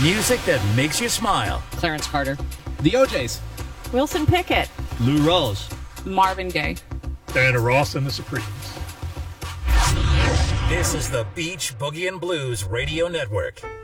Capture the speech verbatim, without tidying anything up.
Music that makes you smile. Clarence Carter. The O Js. Wilson Pickett. Lou Rawls. Marvin Gaye. Diana Ross and the Supremes. This is the Beach Boogie and Blues Radio Network.